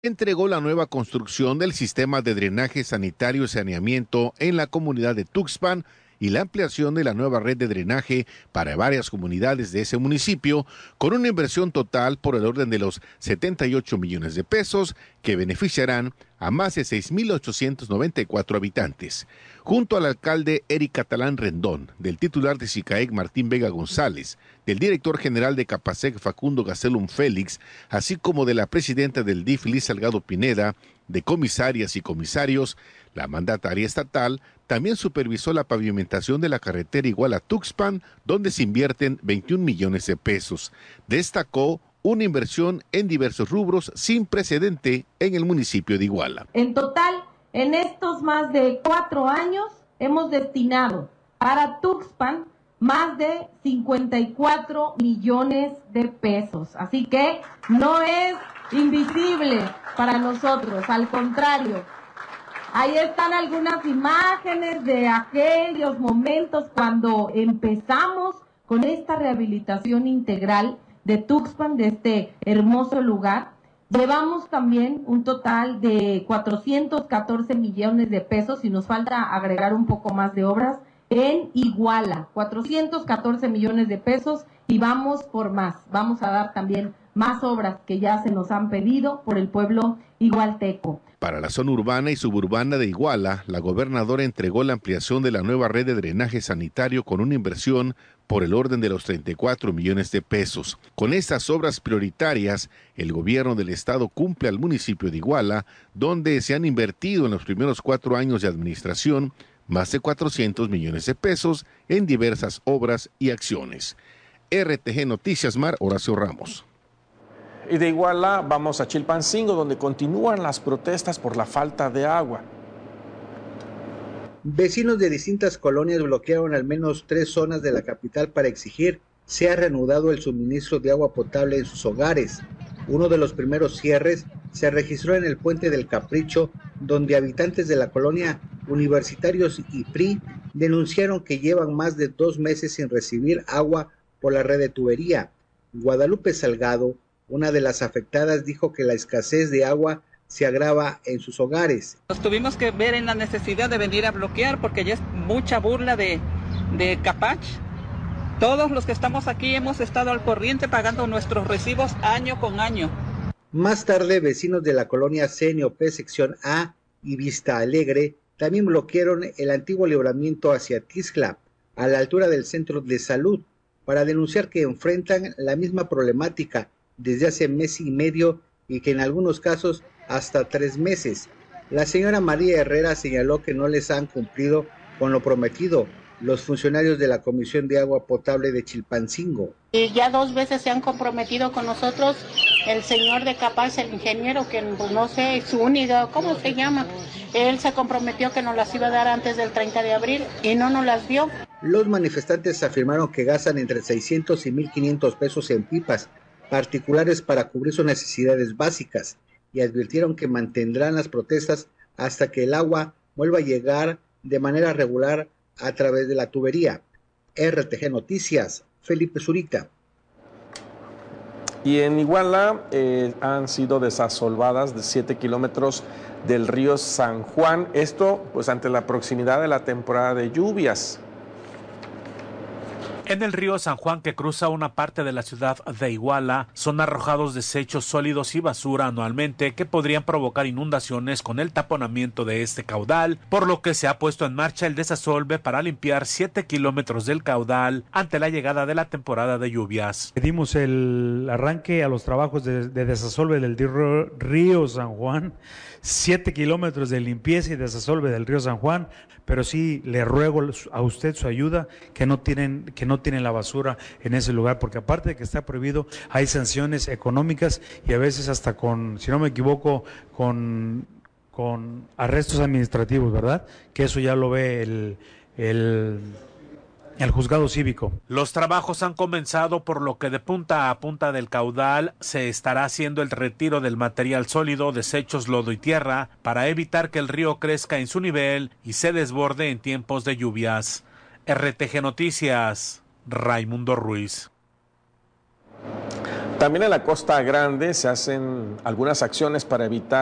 entregó la nueva construcción del sistema de drenaje sanitario y saneamiento en la comunidad de Tuxpan y la ampliación de la nueva red de drenaje para varias comunidades de ese municipio, con una inversión total por el orden de los 78 millones de pesos que beneficiarán a más de 6,894 habitantes. Junto al alcalde Eric Catalán Rendón, del titular de SICAEC Martín Vega González, del director general de Capasec Facundo Gastelum Félix, así como de la presidenta del DIF Liz Salgado Pineda, de comisarias y comisarios, la mandataria estatal también supervisó la pavimentación de la carretera Iguala-Tuxpan, donde se invierten 21 millones de pesos. Destacó una inversión en diversos rubros sin precedente en el municipio de Iguala. En total, en estos más de 4 años, hemos destinado para Tuxpan más de 54 millones de pesos. Así que no es invisible para nosotros, al contrario. Ahí están algunas imágenes de aquellos momentos cuando empezamos con esta rehabilitación integral de Tuxpan, de este hermoso lugar. Llevamos también un total de 414 millones de pesos y nos falta agregar un poco más de obras en Iguala, 414 millones de pesos y vamos por más. Vamos a dar también más obras que ya se nos han pedido por el pueblo igualteco. Para la zona urbana y suburbana de Iguala, la gobernadora entregó la ampliación de la nueva red de drenaje sanitario con una inversión por el orden de los 34 millones de pesos. Con estas obras prioritarias, el gobierno del estado cumple al municipio de Iguala, donde se han invertido en los primeros 4 años de administración más de 400 millones de pesos en diversas obras y acciones. RTG Noticias Mar, Horacio Ramos. Y de Iguala vamos a Chilpancingo, donde continúan las protestas por la falta de agua. Vecinos de distintas colonias bloquearon al menos 3 zonas de la capital para exigir sea reanudado el suministro de agua potable en sus hogares. Uno de los primeros cierres se registró en el Puente del Capricho, donde habitantes de la colonia Universitarios y PRI denunciaron que llevan más de 2 meses sin recibir agua por la red de tubería. Guadalupe Salgado, una de las afectadas, dijo que la escasez de agua se agrava en sus hogares. Nos tuvimos que ver en la necesidad de venir a bloquear porque ya es mucha burla de Capach. Todos los que estamos aquí hemos estado al corriente pagando nuestros recibos año con año. Más tarde, vecinos de la colonia CNOP sección A y Vista Alegre también bloquearon el antiguo libramiento hacia Tixla, a la altura del centro de salud, para denunciar que enfrentan la misma problemática desde hace mes y medio y que en algunos casos hasta 3 meses. La señora María Herrera señaló que no les han cumplido con lo prometido los funcionarios de la Comisión de Agua Potable de Chilpancingo. Y ya 2 veces se han comprometido con nosotros, el señor de Capaz, el ingeniero, que pues, no sé, su única, ¿cómo se llama? Él se comprometió que nos las iba a dar antes del 30 de abril y no nos las dio. Los manifestantes afirmaron que gastan entre 600 y 1,500 pesos en pipas particulares para cubrir sus necesidades básicas y advirtieron que mantendrán las protestas hasta que el agua vuelva a llegar de manera regular a través de la tubería. RTG Noticias, Felipe Zurita. Y en Iguala han sido desasolvadas de 7 kilómetros del río San Juan. Esto pues ante la proximidad de la temporada de lluvias. En el río San Juan, que cruza una parte de la ciudad de Iguala, son arrojados desechos sólidos y basura anualmente que podrían provocar inundaciones con el taponamiento de este caudal, por lo que se ha puesto en marcha el desasolve para limpiar 7 kilómetros del caudal ante la llegada de la temporada de lluvias. Dimos el arranque a los trabajos de desasolve del río San Juan, 7 kilómetros de limpieza y desasolve del río San Juan, pero sí le ruego a usted su ayuda, que no tienen la basura en ese lugar, porque aparte de que está prohibido, hay sanciones económicas y a veces hasta con, si no me equivoco, con arrestos administrativos, ¿verdad? Que eso ya lo ve el juzgado cívico. Los trabajos han comenzado, por lo que de punta a punta del caudal se estará haciendo el retiro del material sólido, desechos, lodo y tierra, para evitar que el río crezca en su nivel y se desborde en tiempos de lluvias. RTG Noticias, Raimundo Ruiz. También en la Costa Grande se hacen algunas acciones para evitar